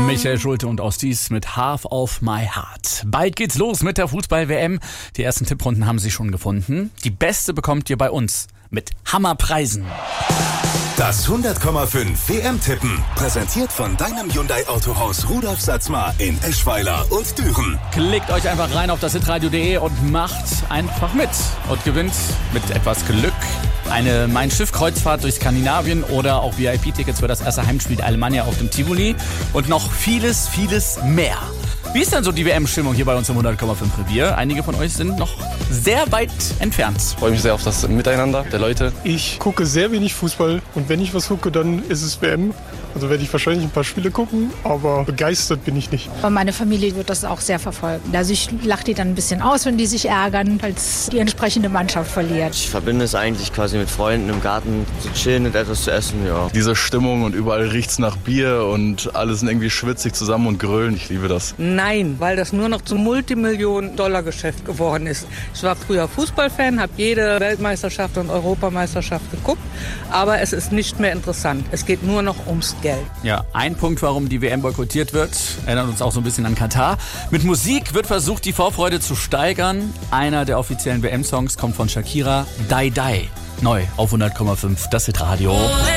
Michael Schulte und Ostis mit Half of My Heart. Bald geht's los mit der Fußball-WM. Die ersten Tipprunden haben Sie schon gefunden. Die beste bekommt ihr bei uns mit Hammerpreisen. Das 100,5 WM-Tippen, präsentiert von deinem Hyundai-Autohaus Rudolf Satzmar in Eschweiler und Düren. Klickt euch einfach rein auf das hitradio.de und macht einfach mit und gewinnt mit etwas Glück eine Mein-Schiff-Kreuzfahrt durch Skandinavien oder auch VIP-Tickets für das erste Heimspiel der Alemannia auf dem Tivoli und noch vieles, vieles mehr. Wie ist denn so die WM-Stimmung hier bei uns im 100,5 Revier? Einige von euch sind noch sehr weit entfernt. Ich freue mich sehr auf das Miteinander der Leute. Ich gucke sehr wenig Fußball und wenn ich was gucke, dann ist es WM. Also werde ich wahrscheinlich ein paar Spiele gucken, aber begeistert bin ich nicht. Aber meine Familie wird das auch sehr verfolgen. Also ich lache die dann ein bisschen aus, wenn die sich ärgern, als die entsprechende Mannschaft verliert. Ich verbinde es eigentlich quasi mit Freunden im Garten zu chillen und etwas zu essen, ja. Diese Stimmung und überall riecht's nach Bier und alle sind irgendwie schwitzig zusammen und grölen. Ich liebe das. Nein, weil das nur noch zum Multimillionen-Dollar-Geschäft geworden ist. Ich war früher Fußballfan, habe jede Weltmeisterschaft und Europameisterschaft geguckt, aber es ist nicht mehr interessant. Es geht nur noch ums Geld. Ja, ein Punkt, warum die WM boykottiert wird, erinnert uns auch so ein bisschen an Katar. Mit Musik wird versucht, die Vorfreude zu steigern. Einer der offiziellen WM-Songs kommt von Shakira, Die Die. Neu auf 100,5, das Hitradio.